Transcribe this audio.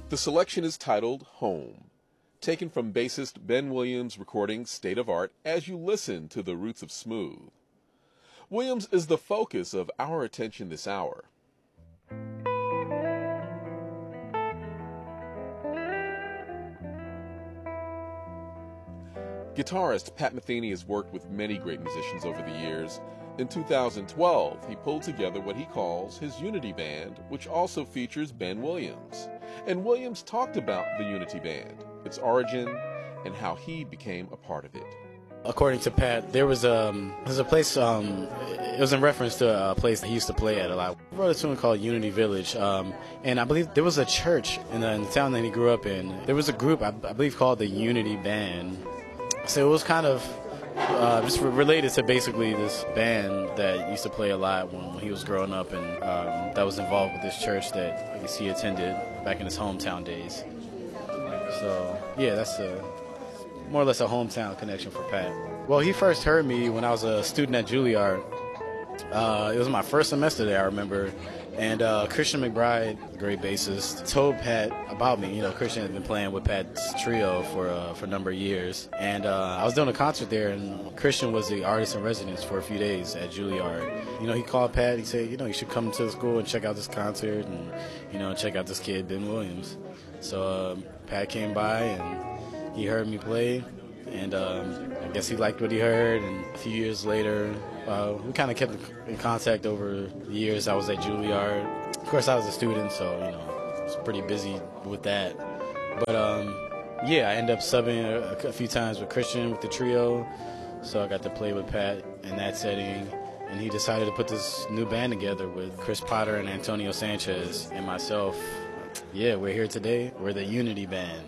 The selection is titled Home, taken from bassist Ben Williams' recording State of Art as you listen to The Roots of Smooth. Williams is the focus of our attention this hour. Guitarist Pat Metheny has worked with many great musicians over the years. In 2012, he pulled together what he calls his Unity Band, which also features Ben Williams. And Williams talked about the Unity Band, its origin, and how he became a part of it. According to Pat, there's a place, it was in reference to a place he used to play at a lot. He wrote a tune called Unity Village, and I believe there was a church in the town that he grew up in. There was a group, I believe, called the Unity Band. So it was kind of just related to basically this band that used to play a lot when he was growing up, and that was involved with this church that I guess he attended back in his hometown days. So, yeah, that's more or less a hometown connection for Pat. Well, he first heard me when I was a student at Juilliard. It was my first semester there, I remember. And Christian McBride, a great bassist, told Pat about me. You know, Christian had been playing with Pat's trio for a number of years. And I was doing a concert there, and Christian was the artist in residence for a few days at Juilliard. You know, he called Pat. He said, you know, you should come to the school and check out this concert and, you know, check out this kid, Ben Williams. So Pat came by, and he heard me play. And I guess he liked what he heard. And a few years later, we kind of kept in contact over the years I was at Juilliard. Of course, I was a student, so, you know, I was pretty busy with that. But, yeah, I ended up subbing a few times with Christian with the trio. So I got to play with Pat in that setting. And he decided to put this new band together with Chris Potter and Antonio Sanchez and myself. Yeah, we're here today. We're the Unity Band.